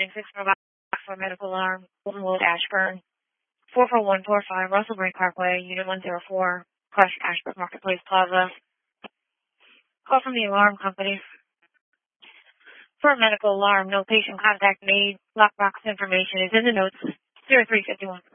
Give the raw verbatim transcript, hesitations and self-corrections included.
Emerging six provide for medical alarm, Golden Road, Ashburn, four four one four five, Russellbury Parkway, Unit one oh four, Crush, Ashburn Marketplace Plaza. Call from the alarm company. For a medical alarm, no patient contact made. Lockbox information is in the notes. zero three five one.